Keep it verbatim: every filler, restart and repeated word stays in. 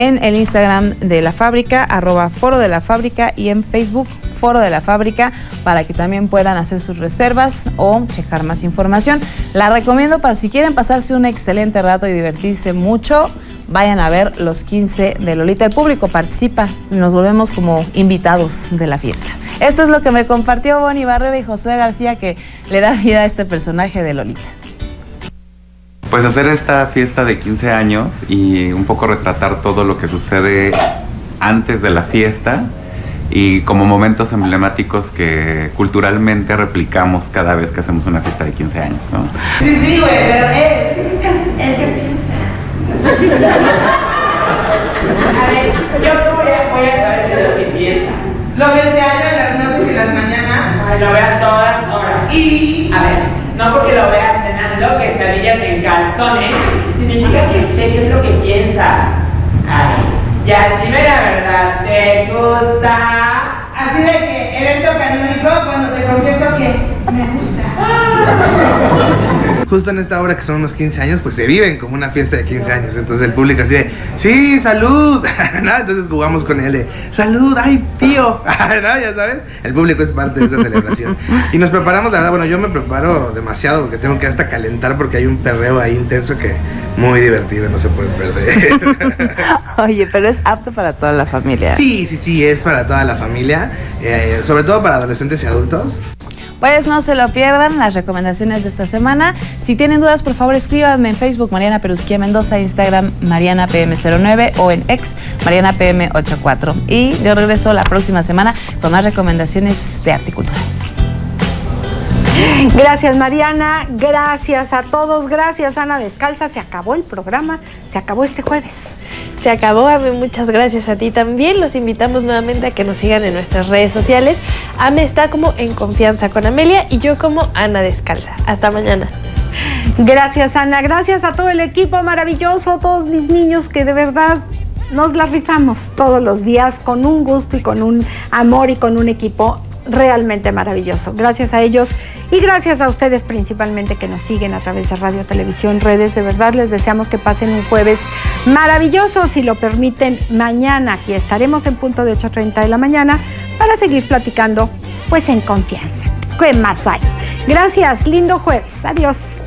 en el Instagram de la fábrica, arroba Foro de la Fábrica, y en Facebook, Foro de la Fábrica, para que también puedan hacer sus reservas o checar más información. La recomiendo para si quieren pasarse un excelente rato y divertirse mucho. Vayan a ver los quince de Lolita. El público participa y nos volvemos como invitados de la fiesta. Esto es lo que me compartió Bonnie Barrera y Josué García, que le da vida a este personaje de Lolita. Pues hacer esta fiesta de quince años y un poco retratar todo lo que sucede antes de la fiesta y como momentos emblemáticos que culturalmente replicamos cada vez que hacemos una fiesta de quince años, ¿no? Sí, sí, güey, pero él, él qué piensa. A ver, yo voy a, voy a saber qué es lo que piensa. Lo ves diario en las noches y las mañanas. Ay, lo veo a todas horas. Y... A ver, no porque lo vea cenando quesadillas en calzones, significa que sé qué es lo que piensa. Ay, ya, dime la verdad, ¿te gusta? Así de que evento canónico cuando te confieso que me gusta. Justo en esta obra que son unos quince años, pues se viven como una fiesta de quince años. Entonces el público así de, sí, salud, ¿no? Entonces jugamos con él de, salud, ay, tío, ¿no? Ya sabes, el público es parte de esa celebración. Y nos preparamos, la verdad, bueno, yo me preparo demasiado porque tengo que hasta calentar porque hay un perreo ahí intenso que muy divertido, no se puede perder. Oye, pero es apto para toda la familia. Sí, sí, sí, es para toda la familia, eh, sobre todo para adolescentes y adultos. Pues no se lo pierdan, las recomendaciones de esta semana. Si tienen dudas, por favor, escríbanme en Facebook, Mariana Perusquía Mendoza, Instagram, Mariana P M cero nueve, o en ex, Mariana P M ochenta y cuatro. Y yo regreso la próxima semana con más recomendaciones de arte y cultura. Gracias, Mariana, gracias a todos, gracias, Ana Descalza. Se acabó el programa, se acabó este jueves. Se acabó, Ame, muchas gracias a ti también. Los invitamos nuevamente a que nos sigan en nuestras redes sociales. Ame está como En Confianza con Amelia y yo como Ana Descalza. Hasta mañana. Gracias, Ana, gracias a todo el equipo maravilloso, a todos mis niños que de verdad nos la rifamos todos los días con un gusto y con un amor y con un equipo realmente maravilloso. Gracias a ellos y gracias a ustedes principalmente que nos siguen a través de radio, televisión, redes. De verdad les deseamos que pasen un jueves maravilloso. Si lo permiten, mañana aquí estaremos en punto de ocho treinta de la mañana para seguir platicando pues en confianza. ¿Qué más hay? Gracias, lindo jueves. Adiós.